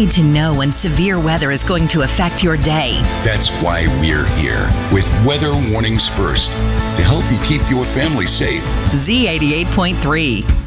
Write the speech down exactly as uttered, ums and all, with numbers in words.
need to know when severe weather is going to affect your day. That's why we're here with Weather Warnings First to help you keep your family safe. Z eighty-eight point three.